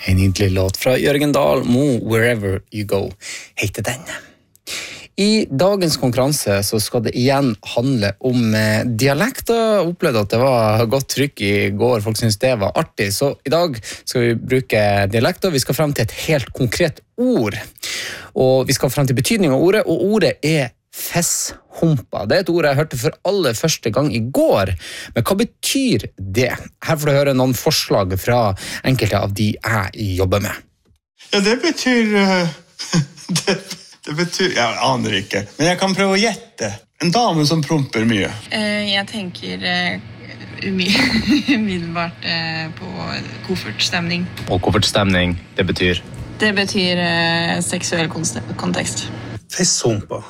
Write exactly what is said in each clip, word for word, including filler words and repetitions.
En nydelig låt fra Jørgen Dahl, Mo, Wherever You Go, heter den. I dagens konkurranse så skal det igjen handle om eh, dialekter. Jeg opplevde at det var godt trykk i går, folk synes det var artig. Så i dag skal vi bruke dialekter, vi skal frem til et helt konkret ord. Og vi skal frem til betydning av ordet, og ordet er fesshumpa. Det er et ord jeg hørte for aller første gang i går. Men hva betyr det? Her får du høre noen forslag fra enkelte av de jeg jobber med. Ja, det betyr... Uh, det, det betyr... Jeg aner ikke, men jeg kan prøve å gjette. En dame som promper mye. Uh, jeg tenker uh, umy- umiddelbart uh, på koffertstemning. Og koffertstemning, det betyr? Det betyr uh, seksuell kontekst. Fesshumpa.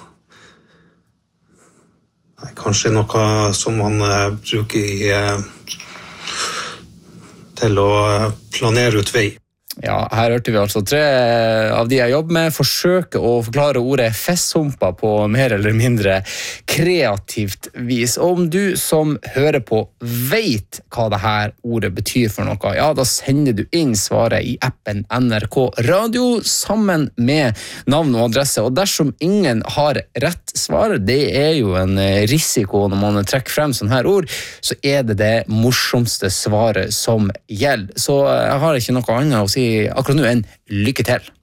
Nei, kanskje noe som man uh, bruker i, uh, til å uh, planere ut vei. Ja, her hørte vi altså tre av de jeg jobber med forsøke å forklare ordet fesshumpa på mer eller mindre kreativt vis. Og om du som hører på vet hva det her ordet betyr for noe, ja, da sender du inn svaret i appen N R K Radio sammen med navn og adresse. Og dersom ingen har rett svar, det er jo en risiko når man trekker frem sånne her ord, så er det det morsomste svaret som gjelder. Så jeg har ikke noe annet å si akkurat nå enn lykke til.